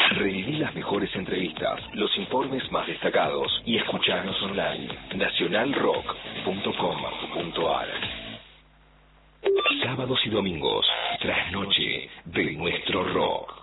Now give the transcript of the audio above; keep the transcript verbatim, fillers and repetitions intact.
Reviví las mejores entrevistas, los informes más destacados y escuchanos online. nacional rock punto com punto ar. Sábados y domingos, trasnoche de nuestro rock.